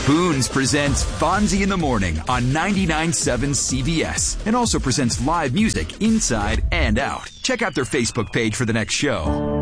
Boons presents Fonzie in the Morning on 99.7 CBS and also presents live music inside and out. Check out their Facebook page for the next show.